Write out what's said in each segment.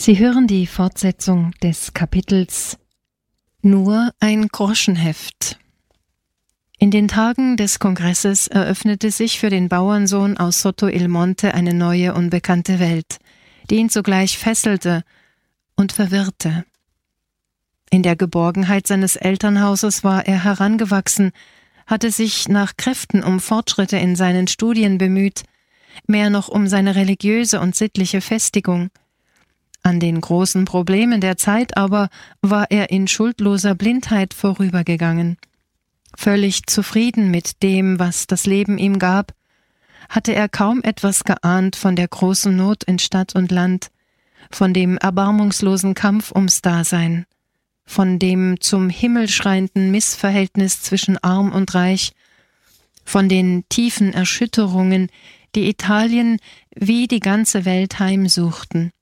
Sie hören die Fortsetzung des Kapitels Nur ein Groschenheft. In den Tagen des Kongresses eröffnete sich für den Bauernsohn aus Soto il Monte eine neue, unbekannte Welt, die ihn zugleich fesselte und verwirrte. In der Geborgenheit seines Elternhauses war er herangewachsen, hatte sich nach Kräften um Fortschritte in seinen Studien bemüht, mehr noch um seine religiöse und sittliche Festigung. An den großen Problemen der Zeit aber war er in schuldloser Blindheit vorübergegangen. Völlig zufrieden mit dem, was das Leben ihm gab, hatte er kaum etwas geahnt von der großen Not in Stadt und Land, von dem erbarmungslosen Kampf ums Dasein, von dem zum Himmel schreienden Missverhältnis zwischen Arm und Reich, von den tiefen Erschütterungen, die Italien wie die ganze Welt heimsuchten.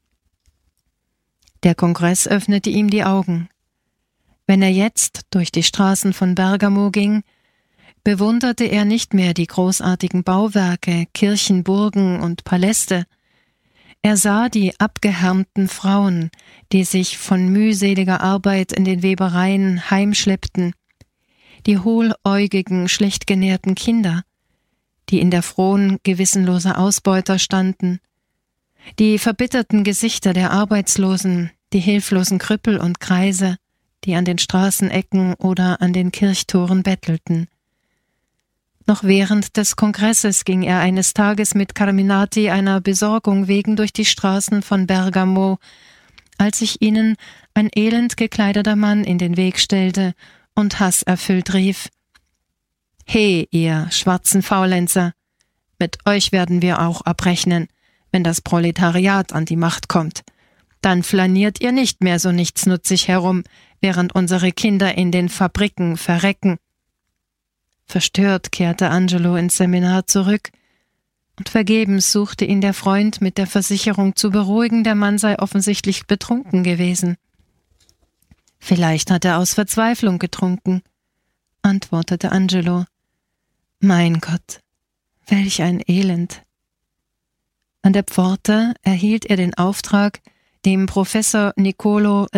Der Kongress öffnete ihm die Augen. Wenn er jetzt durch die Straßen von Bergamo ging, bewunderte er nicht mehr die großartigen Bauwerke, Kirchen, Burgen und Paläste. Er sah die abgehärmten Frauen, die sich von mühseliger Arbeit in den Webereien heimschleppten, die hohläugigen, schlecht genährten Kinder, die in der frohen, gewissenloser Ausbeuter standen, die verbitterten Gesichter der Arbeitslosen, die hilflosen Krüppel und Greise, die an den Straßenecken oder an den Kirchtoren bettelten. Noch während des Kongresses ging er eines Tages mit Carminati einer Besorgung wegen durch die Straßen von Bergamo, als sich ihnen ein elend gekleideter Mann in den Weg stellte und hasserfüllt rief: »He, ihr schwarzen Faulenzer, mit euch werden wir auch abrechnen, wenn das Proletariat an die Macht kommt. Dann flaniert ihr nicht mehr so nichtsnutzig herum, während unsere Kinder in den Fabriken verrecken.« Verstört kehrte Angelo ins Seminar zurück, und vergebens suchte ihn der Freund mit der Versicherung zu beruhigen, der Mann sei offensichtlich betrunken gewesen. »Vielleicht hat er aus Verzweiflung getrunken«, antwortete Angelo. »Mein Gott, welch ein Elend!« An der Pforte erhielt er den Auftrag, dem Professor Niccolò